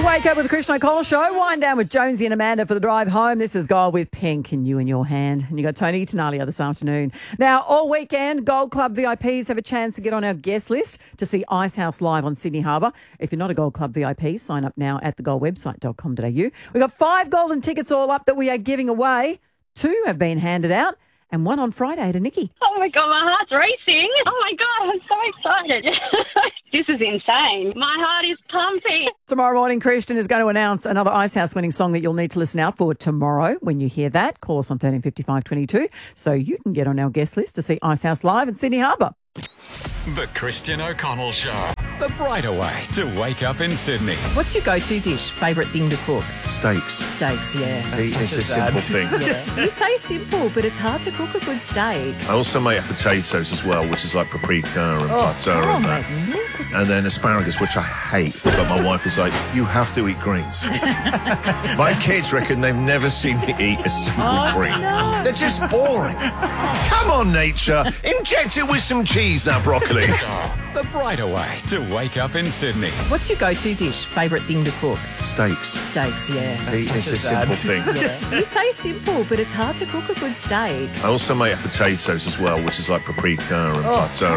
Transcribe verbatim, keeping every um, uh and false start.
Wake Up with the Christian O'Connell Show. Wind down with Jonesy and Amanda for the drive home. This is Gold with Pink and You in Your Hand. And you got Tony Tenalia this afternoon. Now, all weekend, Gold Club V I Ps have a chance to get on our guest list to see Icehouse live on Sydney Harbour. If you're not a Gold Club V I P, sign up now at the gold website dot com dot a u. We've got five golden tickets all up that we are giving away. Two have been handed out and one on Friday to Nikki. Oh, my God, my heart's racing. Oh, my God, I'm so excited. This is insane. My heart is pumping. Tomorrow morning, Christian is going to announce another Icehouse winning song that you'll need to listen out for tomorrow. When you hear that, call us on thirteen fifty-five twenty-two so you can get on our guest list to see Icehouse live at Sydney Harbour. The Christian O'Connell Show. The brighter way to wake up in Sydney. What's your go-to dish? Favourite thing to cook? Steaks. Steaks, yeah. See, it's a simple thing. Yeah. You say simple, but it's hard to cook a good steak. I also make potatoes as well, which is like paprika and butter Oh, and that. magnificent. And then asparagus, which I hate. But my wife is like, you have to eat greens. My kids reckon they've never seen me eat a single Oh, green. no. They're just boring. Come on, nature. Inject it with some cheese, now, broccoli. The brighter way to wake up in Sydney. What's your go-to dish? Favourite thing to cook? Steaks. Steaks, yeah. See, it's a simple thing. Yeah. You say simple, but it's hard to cook a good steak. I also make potatoes as well, which is like paprika and butter